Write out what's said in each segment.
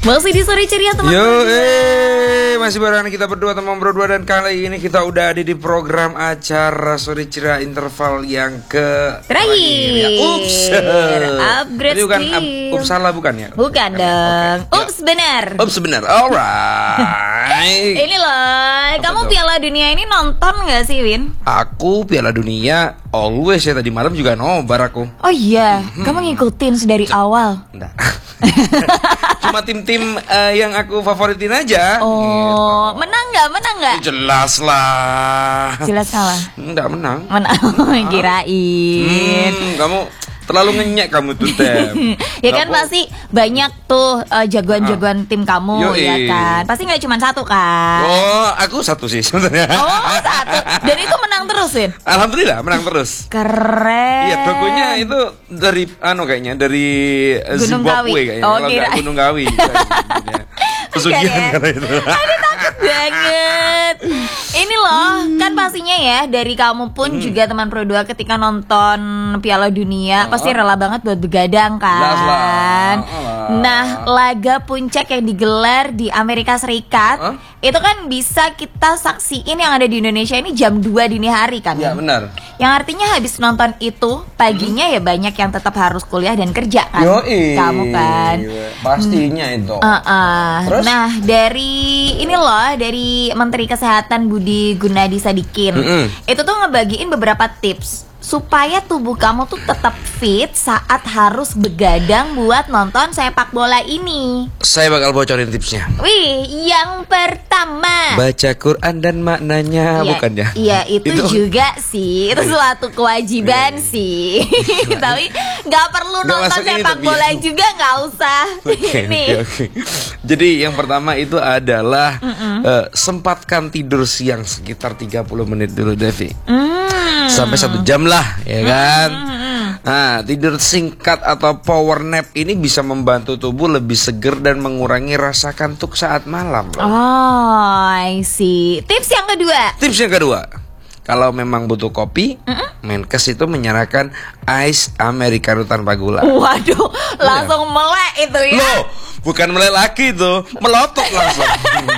Masih di sore ceria teman. Masih barengan kita berdua teman berdua, dan kali ini kita udah ada di program acara sore ceria interval yang terakhir ya. Ups. Upgrade bukan skill. ups salah bukan ya? Bukan dong. Okay. Ups benar. Ups benar. Alright. Ini loh, kamu tuh? Piala Dunia ini nonton gak sih, Win? Aku Piala Dunia always ya, tadi malam juga nobar aku. Oh iya, kamu ngikutin dari awal. Enggak. Cuma tim-tim yang aku favoritin aja. Oh, gitu. Menang nggak? Jelas lah. Jelas kalah. Enggak menang. Kirain. Kamu terlalu ngenyek kamu tuh, Tem. Ya kan pasti banyak tuh jagoan-jagoan tim kamu. Yoi. Ya kan. Pasti nggak cuma satu kan. Oh, aku satu sih sebenarnya. Oh, satu. Dan itu menang terus, Win? Alhamdulillah menang terus. Keren. Iya, tokonya itu dari kayaknya dari Gunung Zimbabwe Kawi. kayaknya. Oh, Kalau kira. nggak Gunung Kawi. Pesugihan ya? karena itu. Aduh, takut banget. Ini loh, kan pastinya ya dari kamu pun juga teman Pro 2 ketika nonton Piala Dunia pasti rela banget buat begadang kan. Nah, laga puncak yang digelar di Amerika Serikat itu kan bisa kita saksiin yang ada di Indonesia ini jam 2 dini hari kan. Iya, benar. Yang artinya habis nonton itu paginya ya banyak yang tetap harus kuliah dan kerja kan. Yoi. Kamu kan. Pastinya itu. Terus? Nah, dari Menteri Kesehatan Budi Gunadi Sadikin itu tuh ngebagiin beberapa tips supaya tubuh kamu tuh tetap fit saat harus begadang buat nonton sepak bola ini. Saya bakal bocorin tipsnya. Wih, yang pertama, Baca Quran dan maknanya, bukan ya? Iya, itu juga sih. Itu suatu kewajiban sih. Tapi nggak perlu nonton sepak bola juga, nggak usah. Okay. Jadi yang pertama itu adalah sempatkan tidur siang sekitar 30 menit dulu, Devi. Sampai 1 jam lah, ya kan? Nah, tidur singkat atau power nap ini bisa membantu tubuh lebih seger dan mengurangi rasa kantuk saat malam. Oh, I see. Tips yang kedua. Kalau memang butuh kopi, Menkes itu menyarankan ice americano tanpa gula. Waduh, langsung melek itu ya. Loh, bukan melek lagi itu, melotot langsung.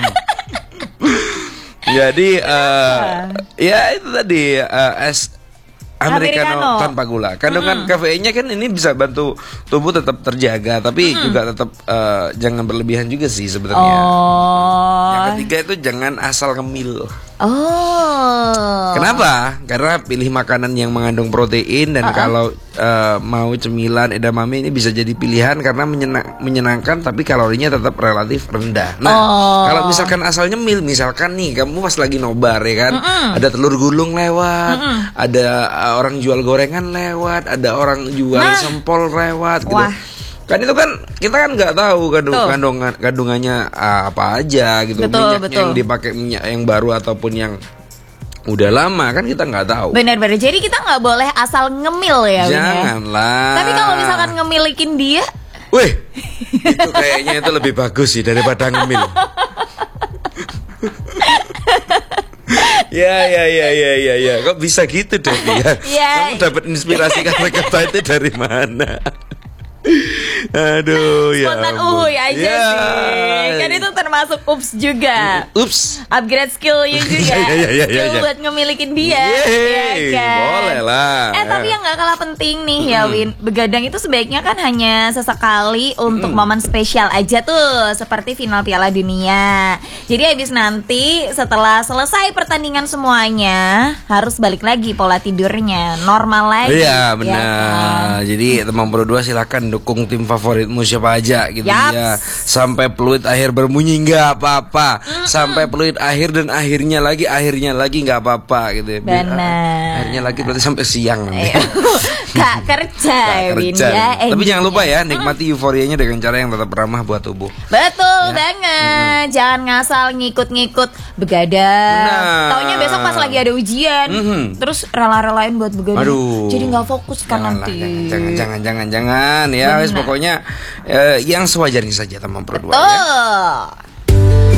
Jadi ya itu tadi es americano tanpa gula. Kandungan kafeinnya kan ini bisa bantu tubuh tetap terjaga, tapi juga tetap jangan berlebihan juga sih sebenarnya. Yang ketiga itu jangan asal ngemil. Kenapa? Karena pilih makanan yang mengandung protein, dan kalau mau cemilan edamame ini bisa jadi pilihan karena menyenangkan tapi kalorinya tetap relatif rendah. Nah, kalau misalkan asal nyemil, misalkan nih kamu pas lagi nobar ya kan, ada telur gulung lewat, ada orang jual gorengan lewat, ada orang jual sempol lewat gitu. Kan itu kan kita kan nggak tahu kandungannya apa aja gitu. Minyaknya yang dipakai minyak yang baru ataupun yang udah lama kan kita nggak tahu. Benar-benar. Jadi kita nggak boleh asal ngemil ya. Janganlah. Tapi kalau misalkan ngemilikin dia, wih, itu kayaknya itu lebih bagus sih daripada ngemil. Ya. Kok bisa gitu deh ya? Kamu dapat inspirasi kata-kata itu dari mana? Aduh, ya spontan aja sih. Kan itu termasuk ups juga. Upgrade skillnya juga. Skill buat ngemilikin dia. Boleh lah. Tapi yang gak kalah penting nih ya, Win, begadang itu sebaiknya kan hanya sesekali untuk momen spesial aja tuh, seperti final Piala Dunia. Jadi habis nanti setelah selesai pertandingan semuanya harus balik lagi pola tidurnya normal lagi. Iya benar. Jadi teman Pro 2 silakan dukung tim favoritmu siapa aja gitu ya. Sampai peluit akhir berbunyi nggak apa-apa. Sampai peluit akhir dan akhirnya lagi nggak apa-apa gitu ya. Benar. Akhirnya lagi berarti sampai siang. Kak kerja, Win ya. Tapi jangan lupa ya, nikmati euforianya dengan cara yang tetap ramah buat tubuh. Betul banget. Jangan ngasal ngikut-ngikut begadang. Taunya besok pas lagi ada ujian, terus rela-relain buat begadang. Jadi nggak fokus kan nanti. Jangan ya. Pokoknya yang sewajarnya saja teman Pro 2 ya.